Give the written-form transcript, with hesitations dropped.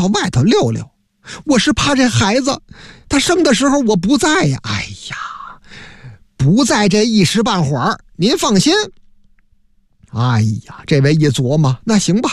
到外头溜溜，我是怕这孩子他生的时候我不在呀。哎呀，不在这一时半会儿，您放心。哎呀，这位一琢磨，那行吧，